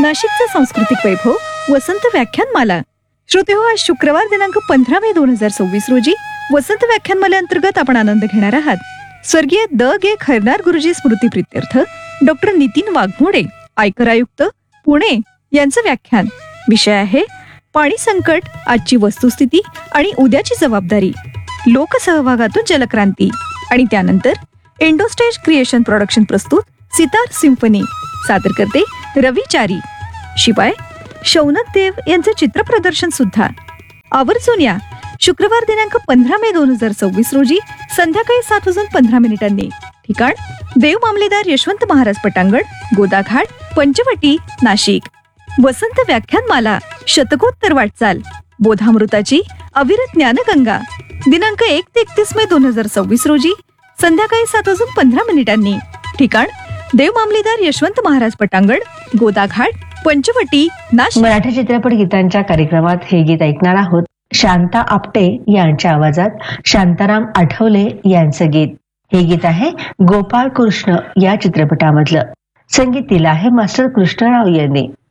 नाशिकचा सांस्कृतिक वैभव वसंत व्याख्यानमाला. श्रोते हो, आज शुक्रवार दिनांक 15 मे 2026 रोजी वसंत व्याख्यानमाले अंतर्गत आपण आनंद घेणार आहात. स्वर्गीय द.गे. खैरनार गुरुजी स्मृती प्रित्यर्थ डॉक्टर नितीन वाघमोडे, आयकर आयुक्त, पुणे यांचं व्याख्यान. विषय आहे पाणी संकट, आजची वस्तुस्थिती आणि उद्याची जबाबदारी, लोकसहभागातून जलक्रांती. आणि त्यानंतर इंडोस्टेज क्रिएशन प्रोडक्शन प्रस्तुत सितार सिम्फनी, सादर करते रवी चारी. शिवाय शौनक देव यांचे चित्रप्रदर्शन सुद्धा. आवर्जून या. शुक्रवार दिनांक 15 मे 2026 रोजी संध्याकाळी 7:15 ठिकाण देव मामलेदार यशवंत महाराज पटांगण, गोदाघाट, पंचवटी, नाशिक. वसंत व्याख्यानमाला, शतकोत्तर वाटचाल, बोधामृताची अविरत ज्ञानगंगा. दिनांक 1 ते 31 मे 2026 रोजी संध्याकाळी 7:15 ठिकाण देव मामलेदार यशवंत महाराज पटांगण, गोदाघाट, पंचवटी, नाशिक. मराठी चित्रपट गीतांच्या कार्यक्रमात हे गीत ऐकणार आहोत. शांता आपटे यांच्या आवाजात शांताराम आठवले यांचं गीत. हे गीत आहे गोपाळ कृष्ण या चित्रपटामधलं. संगीत दिलं आहे मास्टर कृष्णराव यांनी.